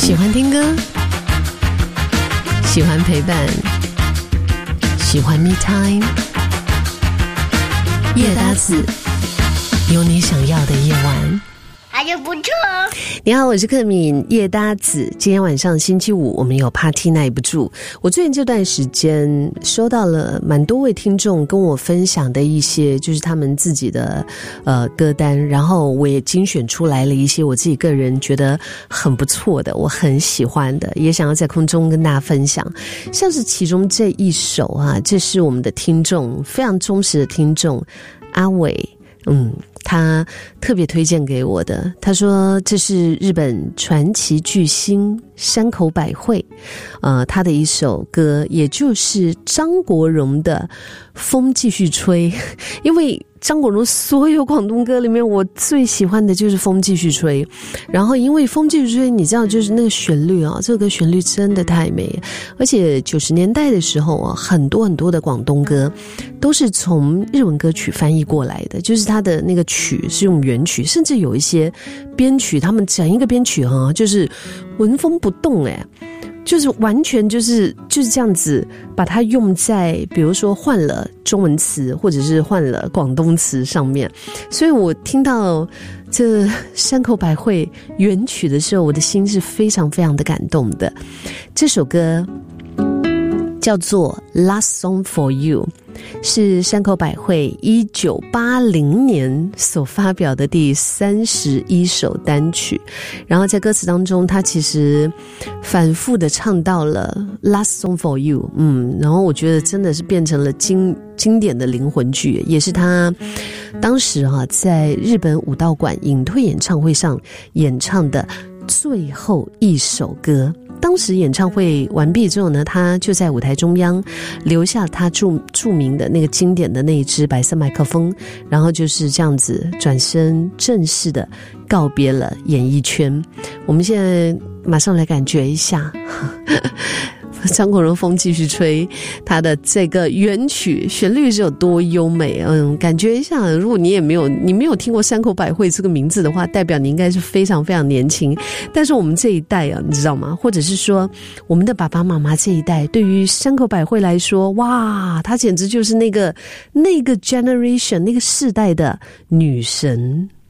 喜欢听歌，喜欢陪伴，喜欢 me time。叶搭子，有你想要的夜晚。 还是不错。 你好，我是克敏，叶搭子。今天晚上星期五，我们有 party 耐不住。我最近这段时间收到了蛮多位听众跟我分享的一些，就是他们自己的歌单，然后我也精选出来了一些我自己个人觉得很不错的，我很喜欢的，也想要在空中跟大家分享。像是其中这一首啊，这是我们的听众非常忠实的听众阿伟，他特别推荐给我的，他说这是日本传奇巨星山口百惠他的一首歌，也就是张国荣的《风继续吹》。因为张国荣所有广东歌里面，我最喜欢的就是《风继续吹》。然后因为《风继续吹》，你知道就是那个旋律啊，这个旋律真的太美。而且90年代的时候啊，很多很多的广东歌都是从日文歌曲翻译过来的，就是它的那个曲是用原曲，甚至有一些编曲，他们整一个编曲就是纹风不动就是完全就是这样子把它用在比如说换了中文词或者是换了广东词上面。所以我听到这山口百惠原曲的时候，我的心是非常非常的感动的。这首歌叫做 Last Song for You， 是山口百惠1980年所发表的第31首单曲。然后在歌词当中，他其实反复的唱到了 Last Song for You， 然后我觉得真的是变成了经典的灵魂剧，也是他当时在日本武道馆隐退演唱会上演唱的最后一首歌。当时演唱会完毕之后呢，他就在舞台中央留下他著名的那个经典的那一支白色麦克风，然后就是这样子转身正式的告别了演艺圈。我们现在马上来感觉一下张国荣《风继续吹》他的这个原曲旋律是有多优美。感觉一下，如果你没有听过山口百惠这个名字的话，代表你应该是非常非常年轻。但是我们这一代你知道吗？或者是说我们的爸爸妈妈这一代，对于山口百惠来说，哇，她简直就是那个 generation 那个世代的女神。